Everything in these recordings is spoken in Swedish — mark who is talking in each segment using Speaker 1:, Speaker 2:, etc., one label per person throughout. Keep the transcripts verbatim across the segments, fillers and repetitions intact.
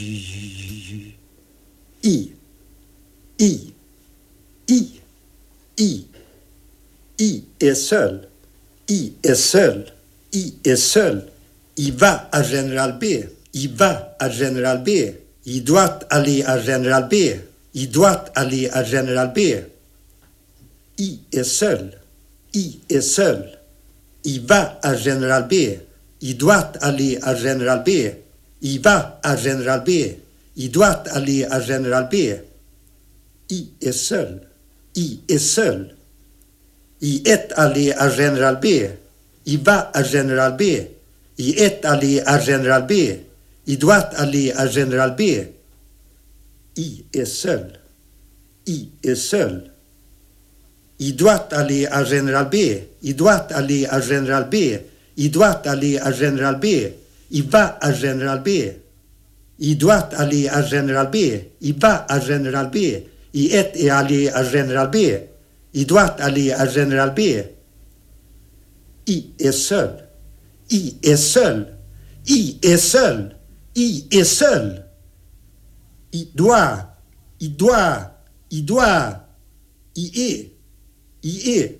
Speaker 1: I, I, I, I, I är söl, I är söl, I är söl, I va a general B, I va a general B, I doit aller à general B, I doit aller à general B, I är söl, I är söl, I va à general B, I doit aller à general B, I va à general B, I doit aller à general B, I är söl, I är söl, I est allé à general B, I va à general B, I est allé à general B, I doit aller à general B, I är söl, I är söl, I doit aller à general B, I doit aller à general B, I doit aller à general B, I va à general B, I doit aller à general B, I va à general B, I est allé à general B, I doit aller à general B, I är söl, I är söl, I är söl, I är söl, I doit, I doit, I doit, I est, I est.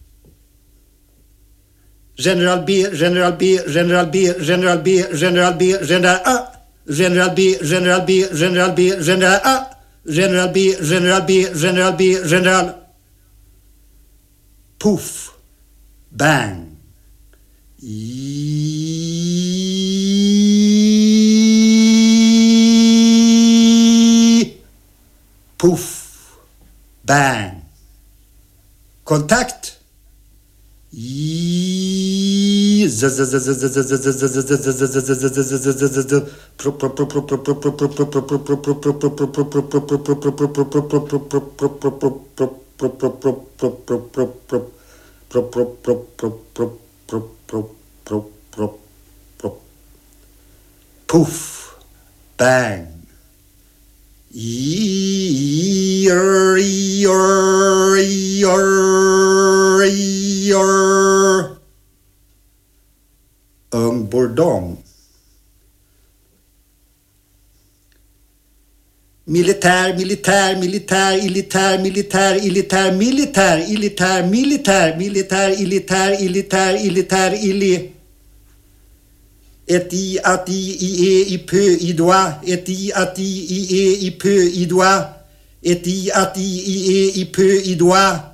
Speaker 1: General B, general B, general B, general B, general B, general A, general B, general B, general B, general A, general B, general B, general B, general. Puff, bang. I, puff, bang. Kontakt. I, puff, bang. Ear, ear, ear, ear. Ung bourdon. Militär, militär, militär, ilitär, militär, ilitär, militär, ilitär, militär, militär, ilitär, ilitär, ilitär, ili. Et i, at i, i, e, i, peu, i, doit. Et i, at i, i, e, i, peu, i, doit. Et i, at i, i, e, i, peu, i, doit.